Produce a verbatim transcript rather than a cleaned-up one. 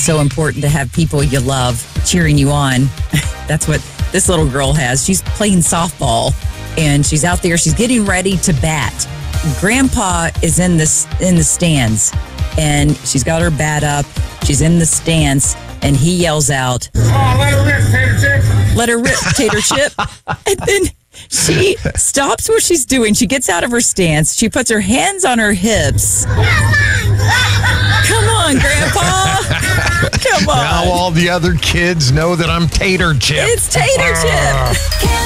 so important to have people you love cheering you on. That's what this little girl has. She's playing softball, and she's out there. She's getting ready to bat. Grandpa is in the, in the stands, and she's got her bat up. She's in the stands, and he yells out, "Oh, let her rip, Tater Chip." Let her rip, Tater Chip. And then she stops what she's doing. She gets out of her stance. She puts her hands on her hips. Come on, Grandpa. Come on. Now all the other kids know that I'm Tater Chip. It's Tater Chip.